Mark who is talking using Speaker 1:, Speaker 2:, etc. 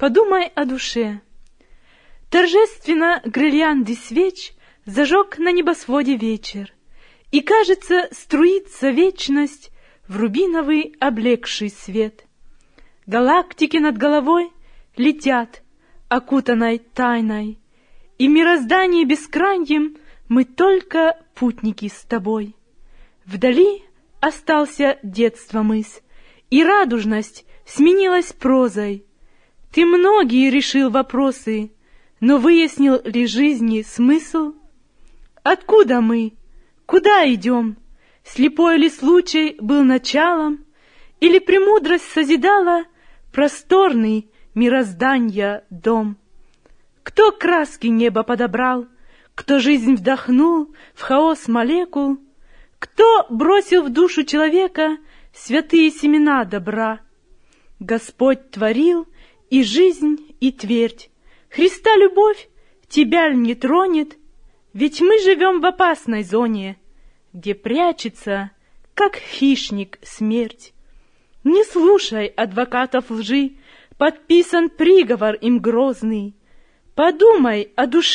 Speaker 1: подумай о душе. Торжественно гирлянды свеч зажег на небосводе вечер, и, кажется, струится вечность в рубиновый облегший свет. Галактики над головой летят, окутанной тайной, и в мироздании бескрайнем мы только путники с тобой. Вдали остался детства мысль, и радужность сменилась прозой. Ты многие решил вопросы, но выяснил ли жизни смысл? Откуда мы? Куда идем? Слепой ли случай был началом? Или премудрость созидала просторный мирозданья дом? Кто краски неба подобрал? Кто жизнь вдохнул в хаос молекул? Кто бросил в душу человека святые семена добра? Господь творил и жизнь, и твердь. Христа любовь тебя ль не тронет? Ведь мы живем в опасной зоне, где прячется, как хищник, смерть. Не слушай адвокатов лжи, подписан приговор им грозный. Подумай о душе.